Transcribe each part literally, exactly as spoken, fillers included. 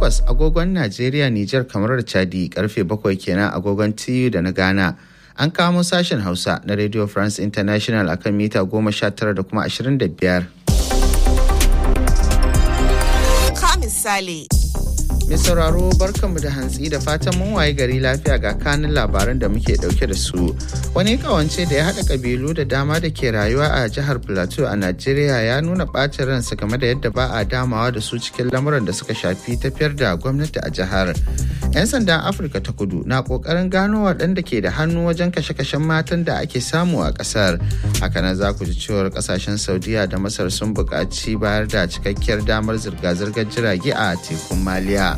takwas agogon Najeriya, Nijar, kamar da Chadi, karfe bakwai kenan agogon T U da na Ghana. An kamo sashen Hausa na Radio France International akan mita goma sha tara da kuma ashirin da biyar. Ka misali. Mai sauraro barkanmu da hantsi da fatan mun waye gari lafiya ga kanin labaran da muke dauke da su. Wani kawance da ya haɗa kabilu da dama da ke rayuwa a jihar Plateau a Najeriya ya nuna ɓacin ransa game da yadda ba a damawa da su cikin lamuran da suka shafi tafiyar da gwamnati a jihar. 'Yan sandan Afirka ta Kudu na ƙoƙarin gano waɗanda ke da hannu wajen kashe-kashen matan da ake samu a ƙasar. Hakanan za ku ji cewar ƙasashen Saudiya da Masar sun buƙaci bayar da cikakkiyar damar zirga-zirgar jirage a tekun Maliya.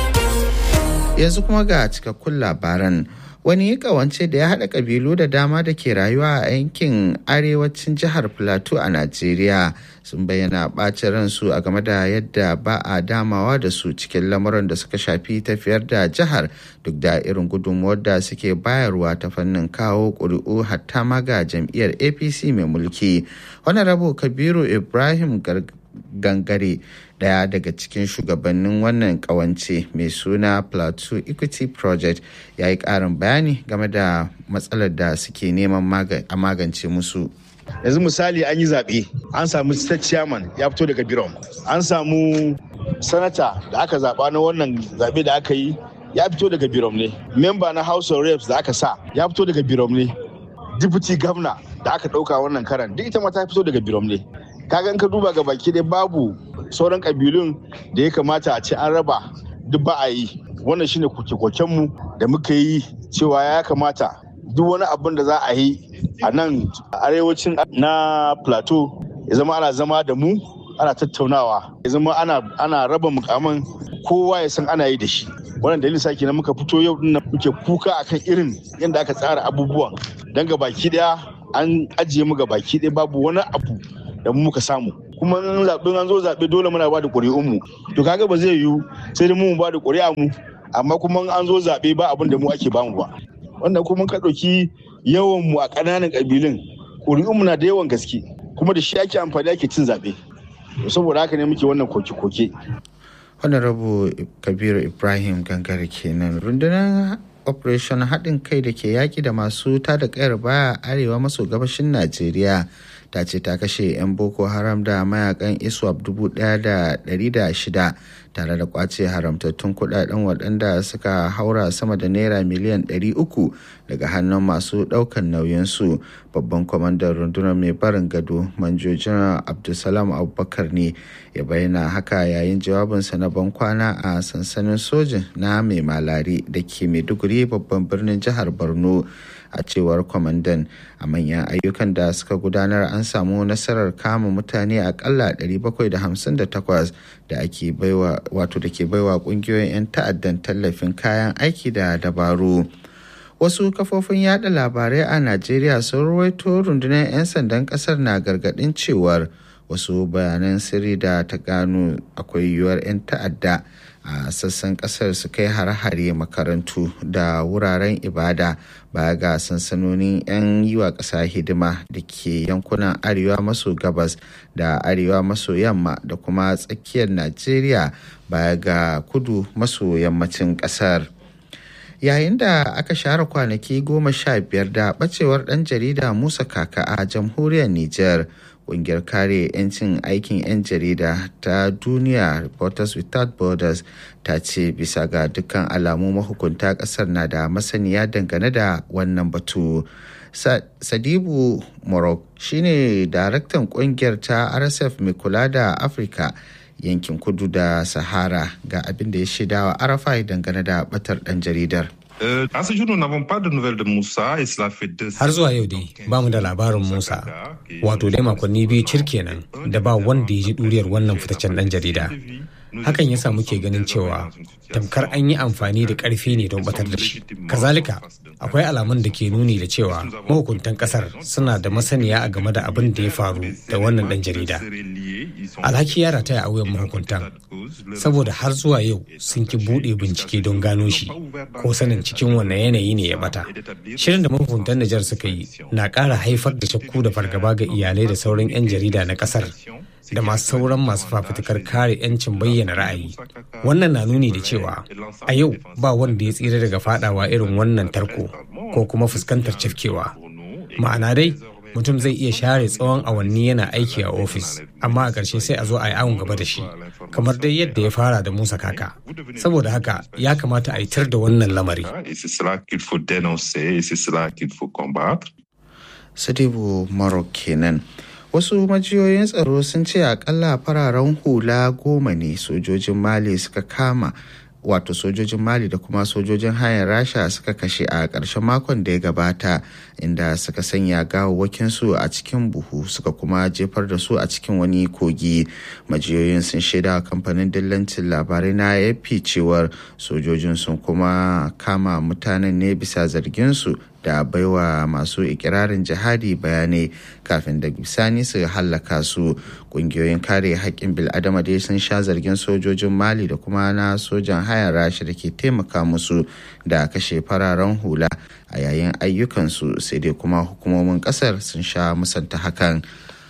Yanzu kuma ga cikakkun labaran. Wani kawance da ya haɗa ƙabilu da dama da ke rayuwa a yankin arewacin jihar Plateau a Najeriya sun bayyana ɓacin ransu a game da yadda ba a damawa da su cikin lamuran da suka shafi tafiyar da jihar duk da irin gudunmuwar da suke bayarwa ta fannin kawo ƙuri'u hatta ma ga jam'iyyar A P C mai mulki. Honorable Kabiru Ibrahim Gangare, daya daga cikin shugabannin wannan kawance mai suna Plateau Equity Project, ya yi ƙarin bayani game da matsalar da suke neman a magance musu. Yanzu misali an yi zaɓe, an samu state chairman ya fito daga Birom, an samu sanata da aka zaɓa na wannan zaɓe da aka yi ya fito daga Birom ne, memba na House of Reps da aka sa ya fito daga Birom ne, deputy governor da aka ɗauka wannan karan duk ita ma ta fito daga Birom ne. Kaga in ka duba ga baki dai babu sauran kabilun da ya kamata a ce an raba duk ba a yi. Wannan shine koke-kokenmu da muka yi cewa ya kamata duk wani abin da za a yi a nan arewacin na Plateau ya zama ana zama da mu ana tattaunawa, ya zama ana ana raba mukaman kowa ya san ana yi da shi. Wannan dalilin sake na muka fito yau din muke kuka akan irin yadda aka tsara abubuwan, dan ga baki daya an ajiye mu ga baki daya babu wani abu da mu muka samu. Kuma in zaɓen an zo zaɓe dole muna ba da ƙuri'un mu, to kaga ba zai yiwu sai dai mu ba da ƙuri'a mu amma kuma an zo zaɓe ba abin da mu ake bamu ba. Wannan kuma ka ɗauki yawan mu a ƙananan ƙabilun ƙuri'un mu na da yawan gaske kuma da shi ake amfani ake cin zaɓe, saboda haka ne muke wannan koke-koke. Honorable Kabiru Ibrahim Gangare kenan. Rundunar Operation haɗin kai da ke yaƙi da masu tada ƙayar baya arewa maso gabashin Najeriya ta ce ta kashe 'yan Boko Haram da mayakan ISWAP dubu ɗaya da ɗari da shida tare da kwace haramtattun kuɗaɗen waɗanda suka haura sama da naira miliyan ɗari uku daga hannun masu ɗaukan nauyinsu. Babban kwamandan rundunar mai barin gado Manjo Janar Abdulsalam Abubakar ne ya bayyana haka yayin jawabinsa na bankwana a sansanin sojin na Mai Malari da ke Maiduguri babban birnin jihar Borno. A cewar kwamandan, a manyan ayyukan da suka gudanar an samu nasarar kama mutane akalla ɗari bakwai da hamsin da takwas da ake baiwa wato da ke baiwa kungiyoyin 'yan ta'addan tallafin kayan aiki da dabaru. Wasu kafofin yada labarai a Najeriya sun ruwaito rundunar 'yan sandan kasar na gargadin cewar wasu bayanan sirri da ta gano akwai yiwuwar 'yan ta'adda a sassan kasar su kai hare-hare makarantu da wuraren ibada baya ga sansanonin 'yan yi wa ƙasa hidima da ke yankunan arewa maso gabas da arewa maso yamma da kuma tsakiyar Najeriya baya ga kudu maso yammacin ƙasar. Yayin da aka share kwanaki goma sha biyar da ɓacewar ɗan jarida Musa Kaka a jamhuriyar Nijar, ƙungiyar kare 'yancin aikin 'yan jarida ta duniya Reporters Without Borders ta ce bisa ga dukkan alamu mahukunta ƙasar na da masaniya dangane da wannan batu. Sadibu Morok shine daraktan ƙungiyar ta R S F mai kula da Afirka yankin kudu da Sahara ga abin da ya shaidawa Arafai dangane da batar ɗan jaridar. Har zuwa yau dai ba mu da labarin Musa, wato dai makonni biyu cir kenan da ba wanda ya ji ɗuriyar wannan fitaccen ɗan jarida. Hakan yasa muke ganin cewa tamkar an yi amfani da ƙarfi ne don batar da shi. Kazalika, akwai alamun da ke nuni da cewa mahukuntan ƙasar suna da masaniya a game da abin da ya faru da wannan ɗan jarida. Alhaki ya rataya a wuyan mahukuntan, saboda har zuwa yau sun ki buɗe bincike don gano shi ko sanin cikin wannan yanayi ne ya bata. Shirin da mahukuntan Nijar suka yi na ƙara haifar da shakku da fargaba ga iyalai da sauran 'yan jarida na ƙasar da masu sauran masu fafutukar kare 'yancin bayyana ra'ayi. Wannan na nuni da cewa a yau ba wanda ya tsira daga fadawa irin wannan tarko ko kuma fuskantar cafkewa. Ma'ana dai mutum zai iya share tsawon awanni yana aiki a ofis, amma a ƙarshe sai a zo a yi awon gaba da shi, kamar dai yadda ya fara da Musa Kaka. Saboda haka ya kamata a yi tar da wannan lamari. Sadibu Marok kenan. Wasu majiyoyin tsaro sun ce akalla fararen hula goma ne sojojin Mali suka kama, wato sojojin Mali da kuma sojojin hayar Rasha suka kashe a ƙarshen makon da ya gabata, inda suka sanya gawawwakinsu a cikin buhu suka kuma jefar da su a cikin wani kogi. Majiyoyin sun shaida kamfanin dillancin labarai na A F P cewar sojojin sun kuma kama mutanen ne bisa zarginsu da baiwa masu ikirarin jihadi bayanai kafin da bisani su hallaka su. Kungiyoyin kare haƙƙin bil'adama dai sun sha zargin sojojin Mali da kuma na sojan hayar Rasha da ke taimaka musu da kashe fararen hula a yayin ayyukansu, sai dai kuma hukumomin ƙasar sun sha musanta hakan.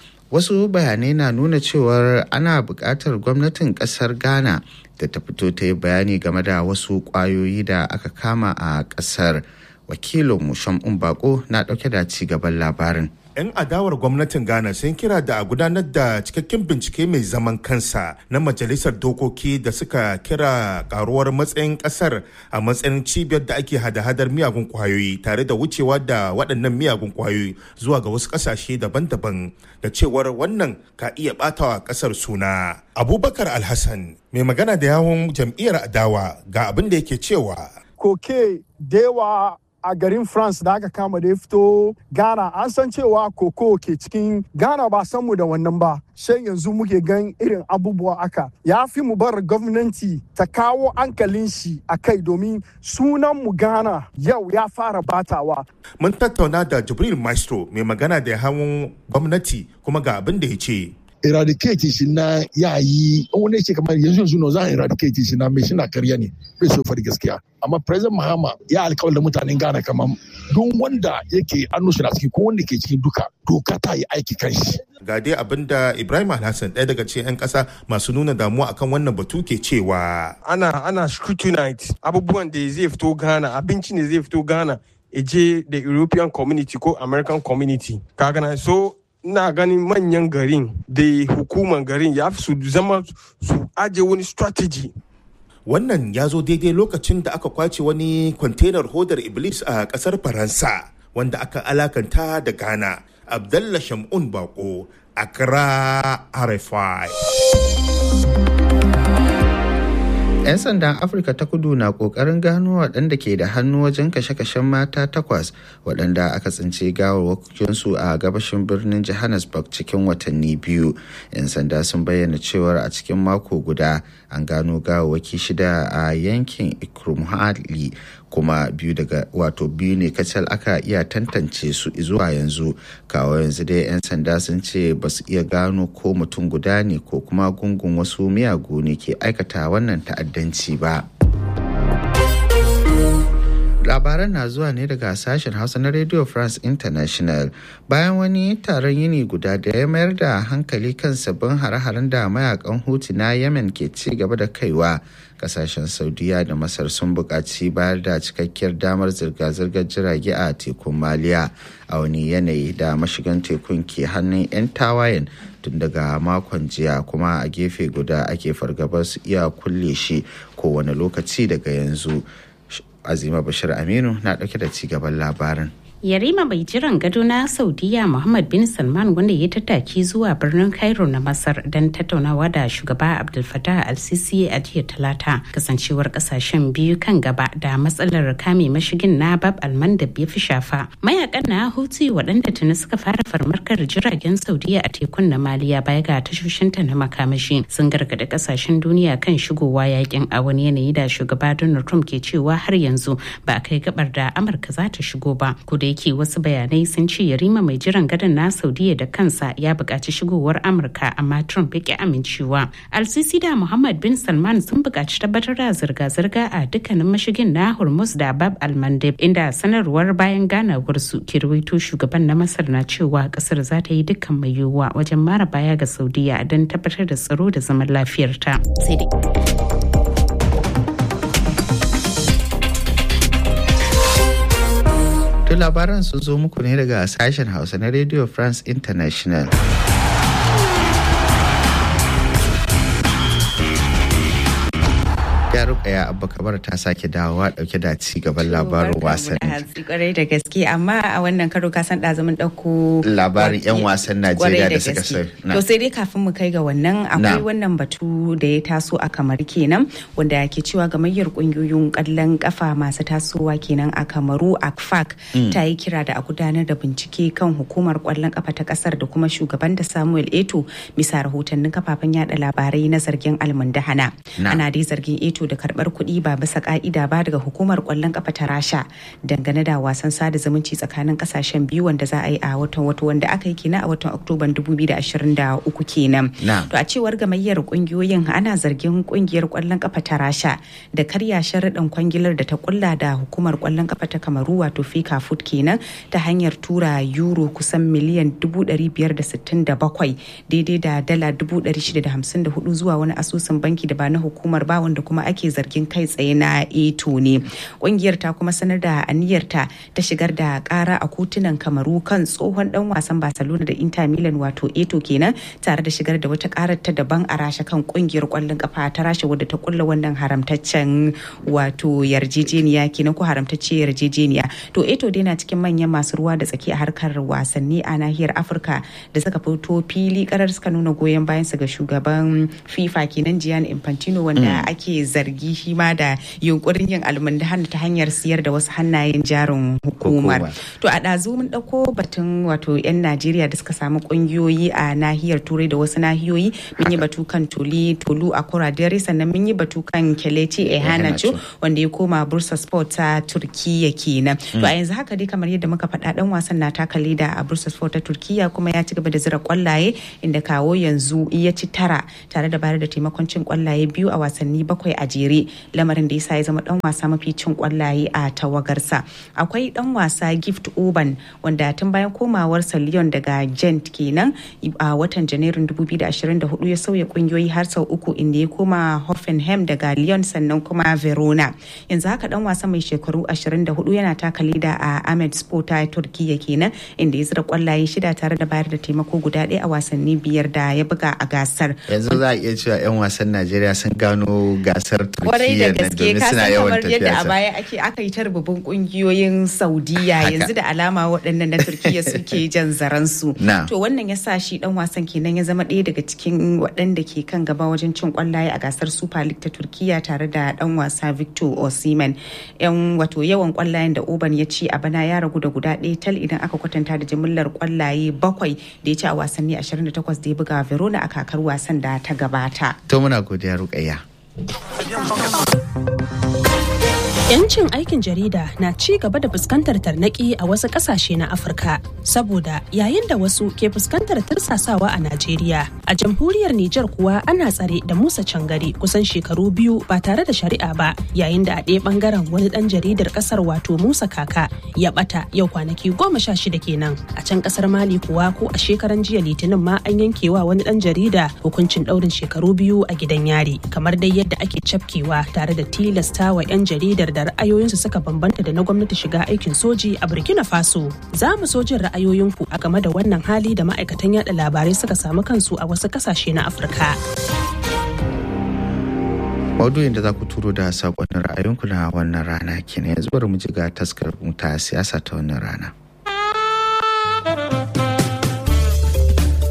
Wasu bayanai na nuna cewar ana buƙatar gwamnatin ƙasar Ghana da ta fito ta yi bayani game da wasu ƙwayoyi da aka kama a ƙasar. Wakilin Shamun Bako na ɗauke da ci gaban labarin. 'Yan adawar gwamnatin Ghana sun kira da a gudanar da cikakken bincike mai zaman kansa na majalisar dokoki da suka kira karuwar matsayin kasar a matsayin cibiyar da ake hada-hadar miyagun kwayoyi tare da wucewa da waɗannan miyagun kwayoyi zuwa ga wasu ƙasashe daban-daban, da cewar wannan ka iya ɓatawa ƙasar suna. Abubakar Alhassan, mai magana da yawun jam'iyyar adawa, ga abin da yake cewa. Koke dewa a garin France da aka kama da ya fito Ghana, an san cewa koko ke cikin Ghana, ba san mu da wannan ba, sai yanzu muke gan irin abubuwa aka. Ya fi mu bar gwamnati ta kawo hankalin shi a kai, domin sunan mu Ghana yau ya fara batawa. Mun tattauna da Jibril Maestro, mai magana da hawan gwamnati, kuma ga abin da ya ce. Eradicate shi na yayi wani ce kamar yanzu yanzu no za a eradicate shi na mai shi na karya ne, bai so fari gaskiya. Amma President Mahama ya alkawar da mutanen Ghana kamar don wanda yake annu shi na ciki ko wanda ke cikin duka doka ta yi aiki kan shi. Ga dai abin da Ibrahim Alhassan, ɗaya daga cikin 'yan ƙasa masu nuna damuwa akan wannan batu, ke cewa. Ana ana scrutinize abubuwan da zai fito Ghana, abinci ne zai fito Ghana, eje da European community ko American community. Kaga na so ina ganin manyan garin da hukumar garin ya fi su zama su aje wani strategy. Wannan ya zo daidai lokacin da aka kwace wani kwantenar hodar Iblis a kasar Faransa wanda aka alakanta da Ghana. Abdallah Shamun Bako, Accra, R F I. 'Yan sandan Afirka ta Kudu na ƙoƙarin gano waɗanda ke da hannu wajen kashe-kashen mata takwas waɗanda aka tsince gawarwakinsu a gabashin birnin Johannesburg cikin watanni biyu. 'Yan sanda sun bayyana cewar a cikin mako guda an gano gawarwaki shida a yankin Ikrumhali, kuma biyu daga wato biyu ne kacal aka iya tantance su zuwa yanzu. Kawo yanzu dai 'yan sanda sun ce ba su iya gano ko mutum guda ne ko kuma gungun wasu miyagu ne ke aikata wannan ta'addanci ba. Labaran na zuwa ne daga sashen Hausa na Radio France International. Bayan wani taron yini guda da ya mayar da hankali kan sabbin hare-haren da mayakan Houthi na Yemen ke ci gaba da kaiwa, kasashen Saudiya da Masar sun buƙaci bayar da cikakkiyar damar zirga-zirgar jirage a tekun Maliya a wani yanayi da mashigan tekun ke hannun 'yan tawayen tun daga makon jiya, kuma a gefe guda ake fargabar su iya kulle shi kowane lokaci daga yanzu. Azima Bashir Aminu na ɗauke da cigaban labarin. Yarima mai jiran gado na Saudiya Muhammad bin Salman, wanda ya tattaki zuwa birnin Cairo na Masar don tattaunawa da shugaba Abdul Fattah al-Sisi a jiya Talata, kasancewar kasashen biyu kan gaba da matsalar kame mashigin na Bab al-Mandab ya fi shafa. Mayakan na Houthi waɗanda tuni suka fara farmarkar jiragen Saudiya a tekun na Maliya baya ga tashoshinta na makamashi sun gargaɗi kasashen duniya kan shigowa yakin, a wani yanayi da shugaba Donald Trump ke cewa har yanzu ba a kai gabar da Amurka za ta shigo ba. yake wasu bayanai sun ce yarima mai jiran gadon na Saudiya da kansa ya buƙaci shigowar Amurka amma Trump ya ki amincewa. Al-Sisi da Muhammad bin Salman sun buƙaci tabbatar da zirga-zirga a dukkanin mashigin na Hormuz da Bab al-Mandeb, inda sanarwar bayan ganawar su ke rawaito shugaban na Masar na cewa kasar za ta yi dukkan mai yiwuwa wajen mara baya ga Saudiya don tabbatar da tsaro da zaman lafiyarta. Sai dai To labaran sun zo muku ne daga sashen Hausa na Radio France International. Rukaya Abba Kabar ta sake dawowa dauke da ci gaban labarin wasanni. Kwarai da gaske, amma a wannan karo ka san ɗazumin ɗauko labarin 'yan wasan Najeriya da suka sai. To sai dai kafin mu kai ga wannan akwai wannan batu da ya taso a Kamaru kenan, wanda ke cewa gamayyar kungiyoyin ƙwallon kafa masu tasowa kenan a Kamaru A C F A C ta yi kira da a gudanar da bincike kan hukumar ƙwallon kafa ta ƙasar da kuma shugaban da Samuel Eto'o bisa rahotannin kafafen yada labarai na zargin almundahana. Ana dai zargin Eto'o da karbar kuɗi ba bisa ka'ida ba daga hukumar kwallon kafa ta Rasha dangane da wasan sada zumunci tsakanin kasashen biyu wanda za a yi a watan wato wanda aka yi kenan a watan Oktoban dubu biyu da ashirin da uku kenan. To a cewar gamayyar kungiyoyin ana zargin kungiyar kwallon kafa ta Rasha da karya sharaɗin kwangilar da ta kulla da hukumar kwallon kafa ta Kamaru wato Fika Food kenan ta hanyar tura euro kusan miliyan dubu ɗari biyar da sittin da bakwai daidai da dala dubu ɗari shida da hamsin da hudu zuwa wani asusun banki da ba na hukumar ba wanda kuma ake zargin kai tsaye na Eto'o ne. Kungiyar ta kuma sanar da aniyarta ta shigar da kara a kotunan Kamaru kan tsohon dan wasan Barcelona da Inter Milan wato Eto'o kenan, tare da shigar da wata karar ta daban a Rasha kan kungiyar kwallon kafa ta Rasha wadda ta kulla wannan haramtaccen wato yarjejeniya kenan ko haramtacciyar yarjejeniya. To Eto'o dai na cikin manyan masu ruwa da tsaki a harkar wasanni a nahiyar Afirka da suka fito fili karar suka nuna goyon bayan su ga shugaban FIFA kenan Gianni Infantino wanda mm. ake zargi shi ma da yunkurin yin almundahan ta hanyar siyar da wasu hannayen jarin hukumar. To a ɗazu mun ɗauko batun wato 'yan Najeriya da suka samu ƙungiyoyi a nahiyar Turai da wasu nahiyoyi. Mun yi batu kan Toli Tolu a Kuradere, sannan mun yi batu kan Kelechi Iheanacho wanda ya koma Bursa Sport ta Turkiya kenan. To a yanzu haka dai kamar yadda muka faɗa ɗan wasan na taka leda a Bursa Sport ta Turkiya kuma ya ci gaba da zira kwallaye inda kawo yanzu ya ci tara tare da bayar da taimakon cin kwallaye biyu a wasanni bakwai a jere, lamarin da yasa ya zama dan wasa mafi cin kwallaye a tawagarsa. Akwai dan wasa Gift Orban wanda tun bayan komawarsa Lyon daga Gent kenan a watan Janairun dubu biyu da ashirin da hudu ya sauya kungiyoyi har sau uku inda ya koma Hoffenheim daga Lyon sannan kuma Verona. Yanzu haka dan wasa mai shekaru ashirin da hudu yana taka leda a Ahmed Spor ta Turkiya kenan inda ya zira kwallaye shida tare da bayar da taimako guda ɗaya a wasanni biyar da ya buga a gasar. Yanzu za a iya cewa 'yan wasan Najeriya sun gano gasar kwarai da gaske ka san kamar yadda a baya ake aka yi tarbabin kungiyoyin Saudiya yanzu da alama waɗannan na Turkiya suke jan zaransu. To wannan ya sa shi dan wasan kenan ya zama ɗaya daga cikin waɗanda ke kan gaba wajen cin kwallaye a gasar Super League ta Turkiya tare da dan wasa Victor Osimhen. Yan wato yawan kwallayen da Orban ya ci a bana ya ragu da guda ɗaya tal idan aka kwatanta da jimillar kwallaye bakwai da ya ci a wasanni ashirin da takwas da ya buga Verona a kakar wasan da ta gabata. To muna godiya Rukayya. Yancin aikin jarida na ci gaba da fuskantar tarnaki a wasu ƙasashe na Afirka saboda yayin da wasu ke fuskantar tursasawa a Najeriya, a jamhuriyar Nijar kuwa ana tsare da Musa Cangare kusan shekaru biyu ba tare da shari'a ba, yayin da a ɗaya bangaren wani ɗan jaridar ƙasar wato Musa Kaka ya ɓata yau kwanaki goma sha shida kenan. A can ƙasar Mali kuwa ko a shekaran jiya Litinin ma an yankewa wani ɗan jarida hukuncin ɗaurin shekaru biyu a gidan yari, kamar dai yadda ake cafkewa tare da tilastawa 'yan jaridar da ra'ayoyinsu suka bambanta da na gwamnati shiga aikin soji a Burkina Faso. Za mu so jin ra'ayoyinku a game da wannan hali da ma'aikatan yada labarai suka samu kansu a wasu kasashe na Afirka. Maudu'in da za ku turo da sakonnin ra'ayoyinku na wannan rana kenan, yanzu bari mu ji ga taskar ta siyasa ta wannan rana.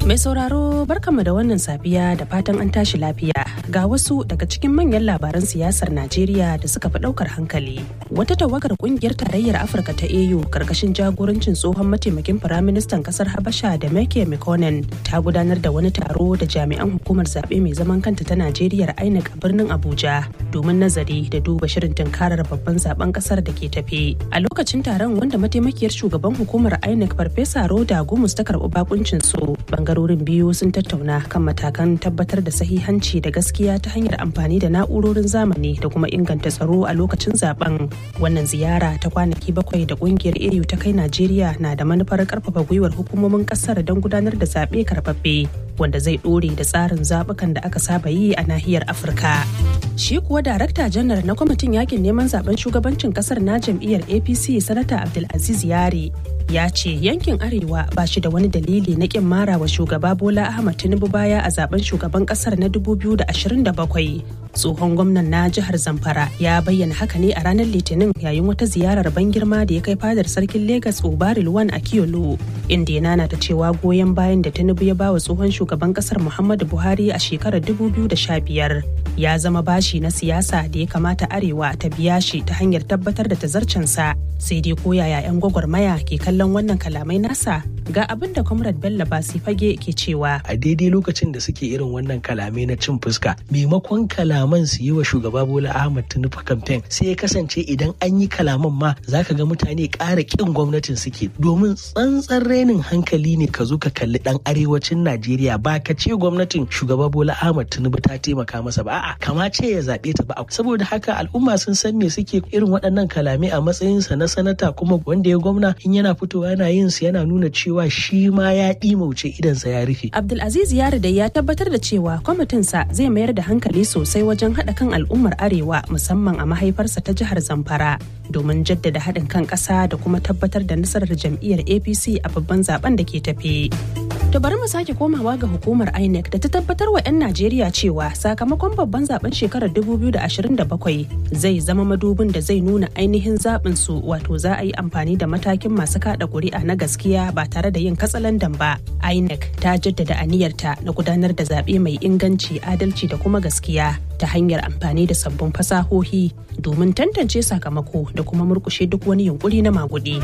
Mai sauraro barkanmu da wannan safiya da fatan an tashi lafiya ga wasu daga cikin manyan labaran siyasar Najeriya da suka fi daukar hankali. Wata tawagar kungiyar tarayyar Afirka ta A U karkashin jagorancin tsohon mataimakin firaministan kasar Habasha da Meke Mekonnen ta gudanar da wani taro da jami'an hukumar zaɓe mai zaman kanta ta Najeriya I N E C a birnin Abuja domin nazari da duba shirin tunkarar babban zaben kasar da ke tafe. A lokacin taron wanda mataimakiyar shugaban hukumar I N E C Farfesa Roda Gumus ta karɓi bakuncin su, bangarorin biyu sun tattauna kan matakan tabbatar da sahihanci da gaskiya ta hanyar amfani da na'urorin zamani da kuma inganta tsaro a lokacin zaben. Wannan ziyara ta kwanaki bakwai da kungiyar A U ta kai Najeriya na da manufar karfafa gwiwar hukumomin kasar don gudanar da zaɓe karɓaɓɓe wanda zai ɗore da tsarin zaɓukan da aka saba yi a nahiyar Afirka. Shi kuwa darakta janar na kwamitin yakin neman zaben shugabancin kasar na jam'iyyar A P C Sanata Abdulaziz Yari ya ce yankin arewa ba shi da wani dalili na kin mara wa shugaba Bola Ahmad Tinubu baya a zaben shugaban kasar na dubu biyu da ashirin da bakwai. Tsohon gwamnan na jihar Zamfara ya bayyana haka ne a ranar Litinin yayin wata ziyarar ban girma da ya kai fadar sarkin Legas Obari Luwan Akiolu, inda ya nana ta cewa goyon bayan da Tinubu ya bawa tsohon shugaban kasar Muhammadu Buhari a shekarar dubu biyu da sha biyar ya zama bashi na siyasa da ya kamata arewa ta biya shi ta hanyar tabbatar da tazarcensa. Sai dai ko yaya 'yan gwagwarmaya ke kallon wannan kalamai nasa, ga abin da Comrade Bello Basi Fage ke cewa. A daidai lokacin da suke irin wannan kalamai na cin fuska, maimakon kalaman su yi wa shugaba Bola Ahmad Tinubu campaign, sai ya kasance idan an yi kalaman ma zaka ga mutane ƙara ƙin gwamnatin suke, domin tsantsan renin hankali ne ka zo ka kalli ɗan arewacin Najeriya ba ka ce gwamnatin shugaba Bola Ahmad Tinubu ta taimaka masa ba, a'a kama ce ya zaɓe ta ba. Saboda haka al'umma sun san me suke irin waɗannan kalamai a matsayinsa na sanata, kuma wanda ya gwamna in yana fitowa yana yin su yana nuna cewa shi ma ya ɗimauce idansa ya rufe. Abdulaziz Yari dai ya tabbatar da cewa kwamitinsa zai mayar da hankali sosai wajen haɗa kan al'ummar arewa musamman a mahaifarsa ta jihar Zamfara domin jaddada haɗin kan ƙasa da kuma tabbatar da nasarar jam'iyyar A P C a babban zaben da ke tafe. To bari mu sake komawa ga hukumar I N E C da ta tabbatar wa 'yan Najeriya cewa sakamakon babban zaben shekarar dubu biyu da ashirin da bakwai zai zama madubin da zai nuna ainihin zaɓin su, wato za a yi amfani da matakin masu kaɗa ƙuri'a na gaskiya ba tare da yin katsalandan ba. I N E C ta jaddada aniyarta na gudanar da zaɓe mai inganci, adalci da kuma gaskiya ta hanyar amfani da sabbin fasahohi domin tantance sakamako da kuma murƙushe duk wani yunkuri na maguɗi.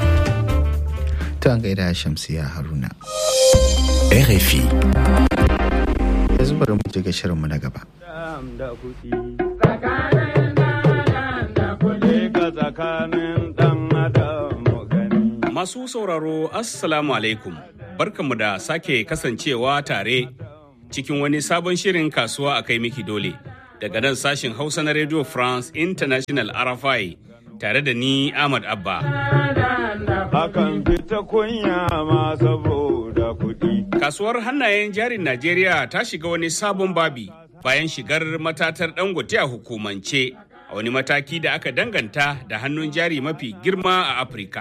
Ta gaida Shamsiya Haruna. R F I. Yanzu bari mu je ga shirinmu na gaba. Masu sauraro Assalamu alaikum. Barkanmu da sake kasancewa tare cikin wani sabon shirin kasuwa a kai miki dole. Daga nan sashin Hausa na Radio France International R F I tare da ni Ahmad Abba. Akan fita kunya ma saboda kuɗi. Kasuwar hannayen jarin Najeriya ta shiga wani sabon babi bayan shigar matatar Dangote a hukumance a wani mataki da aka danganta da hannun jari mafi girma a Afirka.